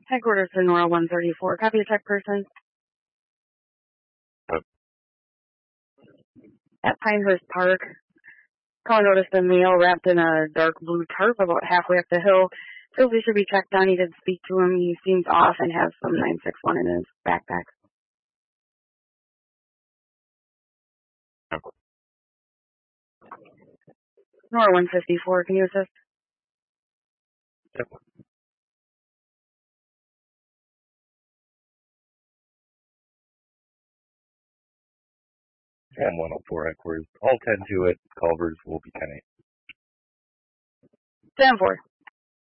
Headquarters to Nora 134. Copy attack person. At Pinehurst Park. Caller noticed a male wrapped in a dark blue tarp about halfway up the hill. Feels he should be checked on. He did speak to him. He seems off and has some 961 in his backpack. Nora 154, can you assist? Yep. And 104 headquarters. All 10-2 at Culver's will be 10-8. 10-4.